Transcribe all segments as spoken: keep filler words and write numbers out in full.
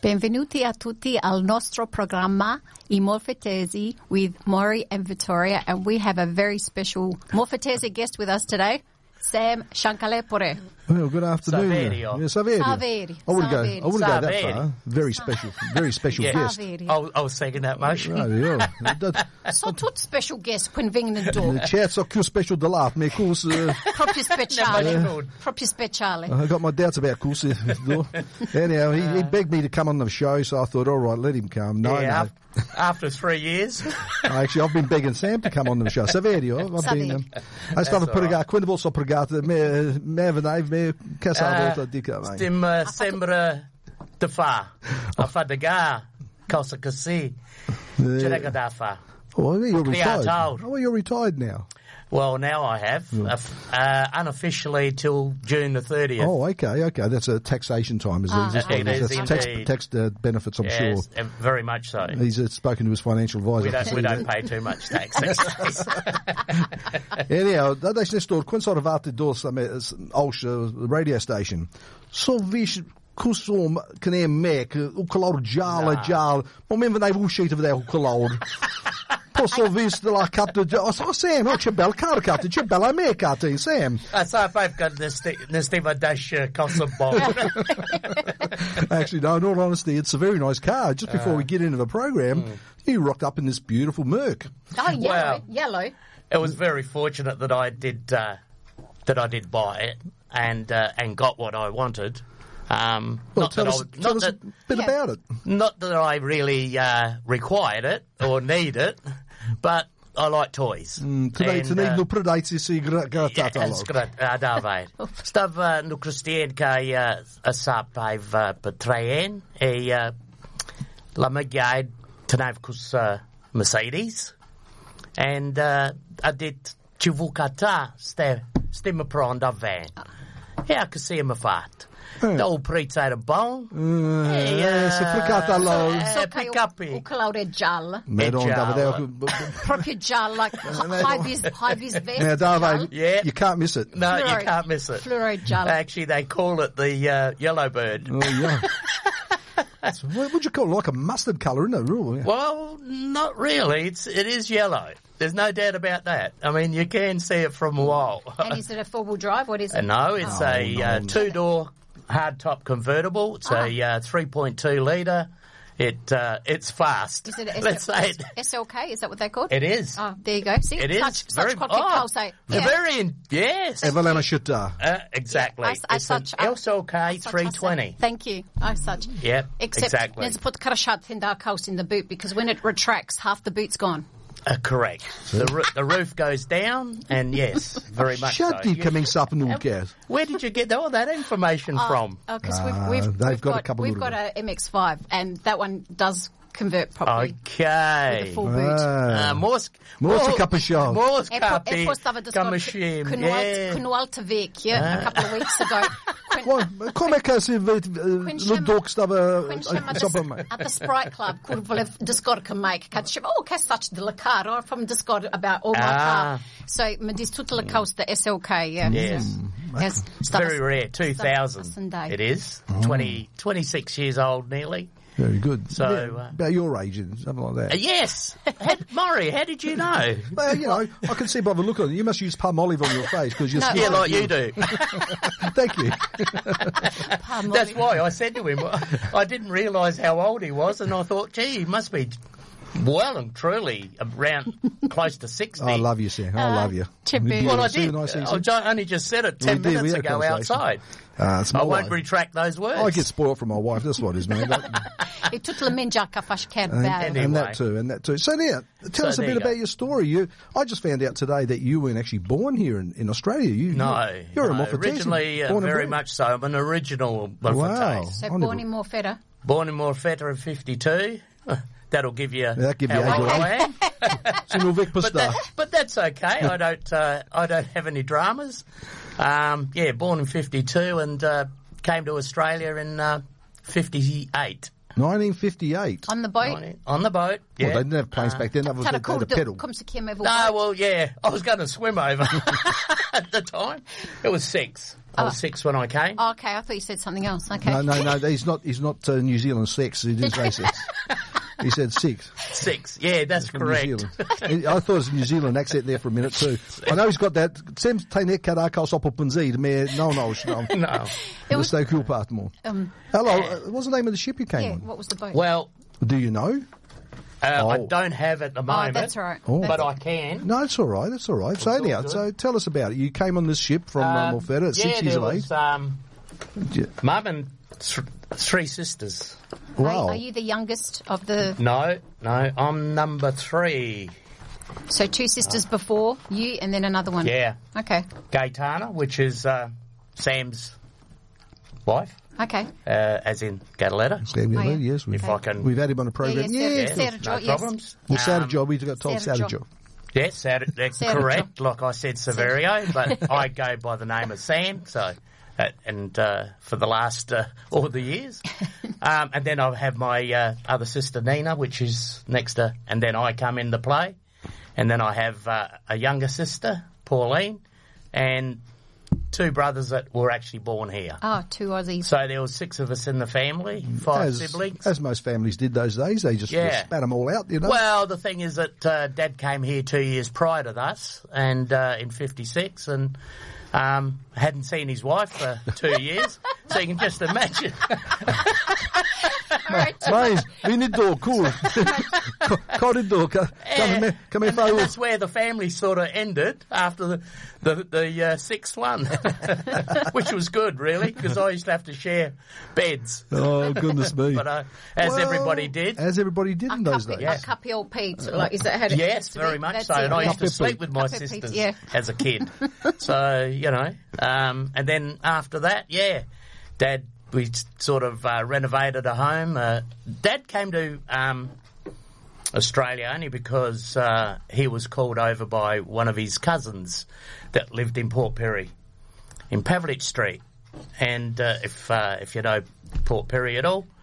Benvenuti a tutti al nostro programma I Morfetesi with Maury and Vittoria, and we have a very special Morfetesi guest with us today, Sam Shankalepore. Well, good afternoon. Saverio. Yeah, Saverio. Saveri. I wouldn't go. Saveri. I wouldn't go that Saveri. far. Very special. Very special Yeah. guest. Saveri. I, I was second that motion. Right, yeah. Dat- Så tot special guest kun vingen door. Chat så kul special de laat me koers. Uh, Proprio speciale. Never good. Proprio speciale. I got my doubts about koers. Anyhow, he, he begged me to come on the show, so I thought, all right, let him come. No, yeah, no. af- after three years. Actually, I've been begging Sam to come on the show. Saverio, I've been. Um, I started all putting right. out Quindable so pregate me me vanave me casado dica. Stim uh, sembra de fa. A fa de ga. Cosa così. Chega da fa. Oh, you're retired. Criado. Oh, you're retired now. Well, now I have. Uh, f- uh, unofficially till June the thirtieth. Oh, okay, okay. That's a taxation time. Is Ah, is this okay. one? It is That's tax, indeed. tax uh, benefits, I'm sure. Yes, uh, very much so. He's uh, spoken to his financial advisor. We don't, we don't pay too much tax. Anyhow, dat is net door. Quincy had water door als radio station. So wish kusom kan je maken. Ook kalor jala jala. Moment van hij woest eten van hij ook kalor. Posso visto la capta. Oh, Sam, oh, c'è bel car capta. C'è bella me capta, Sam. I say if I've got the Steve Dash Casa Bowl. Actually, no, in all honesty, it's a very nice car. Just before we get into the program, you rocked up in this beautiful Merc. Oh, yellow. Well. Yellow. It was very fortunate that I did uh, that I did buy it and uh, and got what I wanted. Um, Well, not tell that us, I, would- tell not us that, a bit Yeah. about it. not that I really uh, required it or need it, but I like toys. Today, And, today, uh, no predatie si Ja, gratat dat is correct. Ja, daar weet. Stav uh, no Christian kai uh, a sap I've uh, betrayen a uh, la magide tonight kus uh, Mercedes and uh, I did chivukata ste stimma pronda van. Ja, ik zie me vaart. De old preets uit de bal. Eh, se fricata lo. Eh, pick up O colore giallo. Maar dan, Giallo. daar we Proprio giallo. Like high vis, high vis vest. Yeah, giallo. Darby, Yeah. you can't miss it. No, you Fluoro- can't miss it. Fluoro giallo. Actually, they call it the uh, yellow bird. Oh, yeah. So what would you call it? Like a mustard colour, isn't it? Really? Yeah. Well, not really. It's it is yellow. There's no doubt about that. I mean, you can see it from a while. And is it a four-wheel drive? What is Uh, it? no, it's Oh, a no. uh, two-door hardtop convertible. It's a uh, three point two litre. It uh, it's fast. Is it a Let's say it. S L K? Is that what they're called? It is. Oh, there you go. See, It is such, very such cockpit oh, cars say. they're Yeah. very in, yes. Evelina Schutter. Uh, exactly. Yeah, I- I it's an such- I- L S L K Such three I say. twenty. Thank you. I such. Yep, Except exactly. let's put crashat in dark house in the boot because when it retracts, half the boot's gone. Uh, correct. The, ro- the roof goes down, and yes, very much so. Shut die You- coming up and all gas. Where did you get all that information from? Because Ah, we've, we've, they've we've got got, a couple we've of got little a M X five, and that one does convert properly Okay. with a full boot. Ah. Uh, Morse, Morse Capuchon. Morse É por- é por estava Capi, de Scott Kamashim, Kunual- yeah. Kunualtevecchia a couple of weeks ago. When- Well, come é que se vê no dog estava When chama a at the Sprite Club, curva de Scott make, que chama, oh, que é such de la car, or from the Scott about all my Ah. car. So, me diz tudo la costa S L K, yeah. Yes. So, yes. Very rare, two thousand. Sunday. It is. twenty, twenty-six years old nearly. Very good. So, Yeah, uh, about your age and something like Uh, that. yes. How, Maury, how did you know? Well, you know, I can see by the look on it. You must use palm olive on your face because you're No. Yeah, smart. like you do. Thank you. Palm That's olive. why I said to him, I didn't realise how old he was, and I thought, gee, he must be well and truly around close to sixty. I love you, Sam. I love you. Chip Did in. you Well, I see did. the nice things? I jo- only just said it ten We did, we minutes had a ago conversation. outside. Ah, it's my I won't wife. retract those words. I get spoiled from my wife. That's what it is, man. E tudo la menjar que faz quer And, bad. Anyway. and that too, and that too. So now, tell So us a there bit you go. about your story. You, I just found out today that you weren't actually born here in, in Australia. You, No, you're, you're no. a Moffat originally uh, born and very bred. much so. I'm an original Wow. Moffat. So I born never- in Morfetta. Born in Morfetta in fifty-two. That'll give you That'll give you how age old of I am. So you're Vic But, Pista. that, but that's okay. I don't. Uh, I don't have any dramas. Um, yeah, born in fifty-two and uh, came to Australia in uh, fifty-eight. nineteen fifty-eight. On the boat? On the boat, yeah. Well, they didn't have planes back then. That was Tāna they had a kū- pedal. Kom sa Kim Evel No, boat. well, yeah, I was going to swim over at the time. It was six. I was Oh. six when I came. Oh, okay, I thought you said something else. Okay. No, no, no. He's not. He's not uh, New Zealand six. He didn't say six. He said six. Six, yeah, that's From New correct. Zealand. I thought it was a New Zealand accent there for a minute too. I know he's got that. Sem's teinek karakau sopopunzi. Me no no no. No. It was so cool part more. Um, Hello. Uh, what's the name of the ship you came yeah, on? what was the boat? Well, Do you know? uh, I Oh. don't have at the oh, moment. that's all right. Oh. That's But all I can. No, it's all right. It's all right. So all anyhow, good. so tell us about it. You came on this ship from uh, Um, Morfetta at yeah, six years there of age. was um, Yeah. mum and th- three sisters. Are, Wow. are you the youngest of the... No, no, I'm number three. So two sisters before you and then another one? Yeah, Okay. Gaetana, which is uh, Sam's wife, Okay. uh, as in Gataletta. Sam, Oh, yeah. yes, we've, If I can, we've had him on a program. Yeah, yeah, yes. Sarah- no Sarah Jo- yes. problems. Well, Sarah Um, Job, we got told Sarah Sarah Jo. Job. Yes, Sarah, that's Sarah correct. Like I said, Severio, but I go by the name of Sam. So, uh, and uh, for the last uh, all the years, um, and then I have my uh, other sister Nina, which is next to, and then I come into play, and then I have uh, a younger sister, Pauline, and two brothers that were actually born here. Oh, two Aussies. So there was six of us in the family, five As, siblings. as most families did those days, they just Yeah. spat them all out, you know. Well, the thing is that uh, Dad came here two years prior to us, and uh, in fifty-six, and um, hadn't seen his wife for two years. So you can just imagine. All right. Mães, vinidor, cool. Corridor, come here, come here, And, and fire. that's where the family sort of ended after the the, the uh, sixth one, which was good, really, because I used to have to share beds. Oh, goodness me. But uh, as Well, everybody did. As everybody did A in those cuppy, days. a cuppy old Pete. Like, is that how it Yes, used to very be? much That's so. it. And I used to Cuppy sleep Pete. with my Cuppy Pete, sisters yeah. as a kid. So, you know, um, and then after that, yeah, Dad, we sort of uh, renovated a home. Uh, Dad came to um, Australia only because uh, he was called over by one of his cousins that lived in Port Perry, in Pavlich Street. And uh, if uh, if you know Port Perry at all,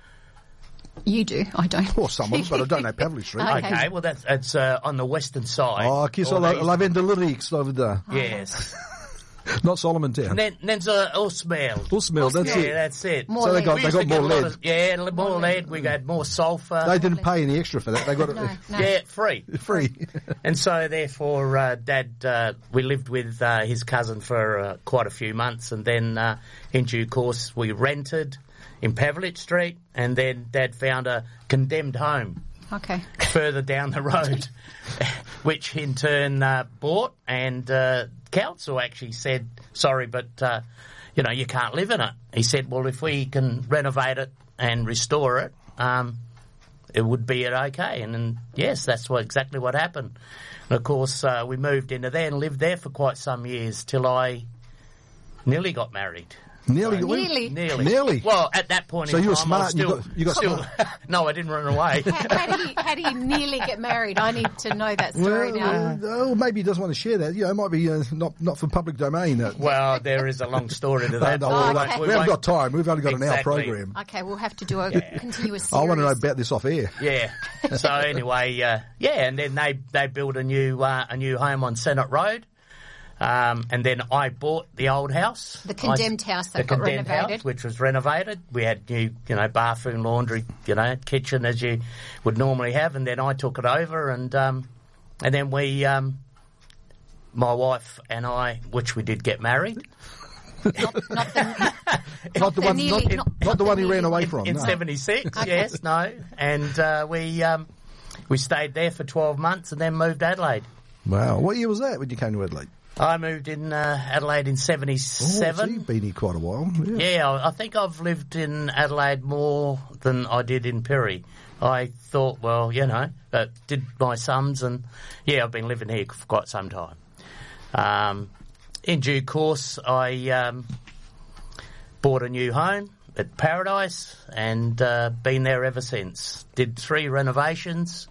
You do. I don't. Or someone, but I don't know Pavlich Street. Okay. okay, well that's it's uh, on the western side. Oh, kiss Or all the- Lavender Lyrics over there. Yes. Not Solomon Town. And then there's a Usmel. Usmel, that's Yeah, it. that's it. More So they lead. got, We they used got to more get a lot lead. of- yeah, li- more lead. We had more sulphur. They didn't pay any extra for that. They got it No, no. Yeah, free. free. And so, therefore, uh, Dad, uh, we lived with uh, his cousin for uh, quite a few months, and then, uh, in due course, we rented in Pavlich Street, and then Dad found a condemned home Okay. further down the road, which in turn uh, bought, and uh, council actually said, sorry, but, uh, you know, you can't live in it. He said, well, if we can renovate it and restore it, um, it would be okay. And, and yes, that's what exactly what happened. And, of course, uh, we moved into there and lived there for quite some years till I nearly got married. Nearly. Nearly. Nearly. Nearly? Well, at that point So in you were time, I was smart and you still, got- you got still smart. no, I didn't run away. How, how, do you, how do you nearly get married? I need to know that story Well, now. uh, oh, maybe he doesn't want to share that. You know, it might be uh, not not for public domain. Uh, Well, there is a long story to no, that. no, but we, Oh, won't- okay. we we haven't won't- got time. We've only got an hour Exactly. program. Okay, we'll have to do a continuous I series. want to know about this off air. Yeah. So anyway, uh, yeah, and then they they built a new uh, a new home on Senate Road, um, and then I bought the old house, The condemned I, house that the got condemned renovated. house, which was renovated. We had new, you know, bathroom, laundry, you know, kitchen as you would normally have, and then I took it over, and um, and then we, um, my wife and I, which we did get married. Not, not the, Not the the one, nearly- not, not- not not the the one he ran nearly away one. from. In no. seventy-six, Okay. yes, no. And uh, we um, we stayed there for twelve months and then moved to Adelaide. Wow, what year was that when you came to Adelaide? I moved in uh, Adelaide in Oh, so seventy-seven. you've been here quite a while. Yeah. Yeah, I I think I've lived in Adelaide more than I did in Perry. I thought, well, you know, uh, did my sums, and yeah, I've been living here for quite some time. Um, in due course, I um, bought a new home at Paradise and uh, been there ever since. Did three renovations,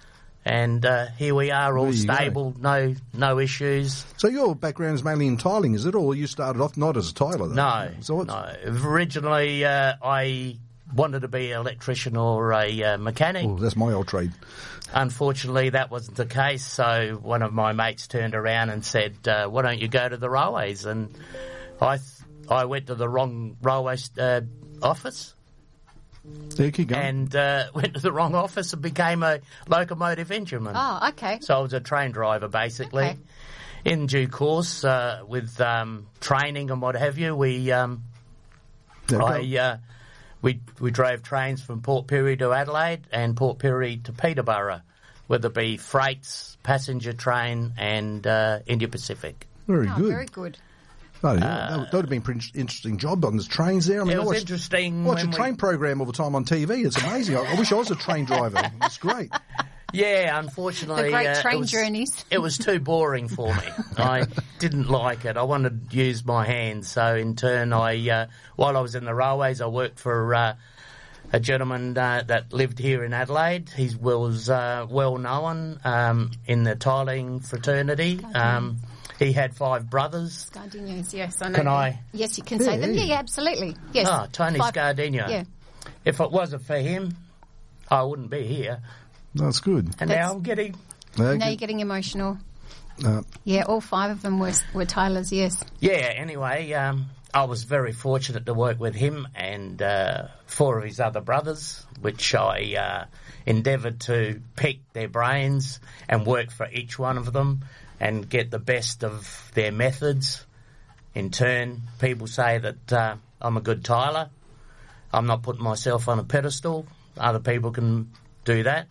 and uh, here we are, all There you go. stable, no no issues. So your background is mainly in tiling, is it? Or you started off not as a tiler? Though? No, So what's, no. Originally, uh, I wanted to be an electrician or a uh, mechanic. Oh, that's my old trade. Unfortunately, that wasn't the case, so one of my mates turned around and said, uh, why don't you go to the railways? And I th- I went to the wrong railway uh, office. There, keep going. And uh, went to the wrong office and became a locomotive engineman. Oh, okay. So I was a train driver, basically. Okay. In due course, uh, with um, training and what have you, we um, There we I go. uh, we we drove trains from Port Pirie to Adelaide and Port Pirie to Peterborough, whether it be freights, passenger train, and uh, India Pacific. Very Oh, good. very good. No, that would that would have been a pretty interesting job on the trains there. I mean, It I was watch, interesting watch a when we- train program all the time on T V. It's amazing. I, I wish I was a train driver. It's great. Yeah, unfortunately, The great uh, train it was, journeys. It was too boring for me. I didn't like it. I wanted to use my hands. So in turn, I uh, while I was in the railways, I worked for uh, a gentleman uh, that lived here in Adelaide. He was uh, well known um, in the tiling fraternity. Um, he had five brothers. Scardinios, yes, I know. Can them. I- Yes, you can say Yeah, them. yeah. Yeah, yeah, absolutely. Yes. Ah, Tony Five- Scardino. Yeah. If it wasn't for him, I wouldn't be here. That's good. And That's- now I'm getting... Uh, Now you're getting emotional. uh, Yeah, all five of them were were Tyler's, yes. Yeah, anyway, um, I was very fortunate to work with him and uh, four of his other brothers, which I uh, endeavoured to pick their brains and work for each one of them and get the best of their methods. In turn, people say that uh, I'm a good tiler. I'm not putting myself on a pedestal. Other people can do that.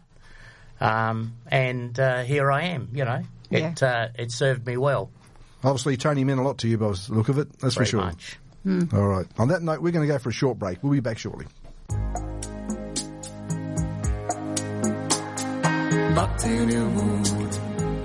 Um, and uh, here I am, you know. It Yeah. uh, it served me well, obviously, Tony meant a lot to you by the look of it. That's very for sure. much. All right. On that note, we're going to go for a short break. We'll be back shortly. Back to the wood,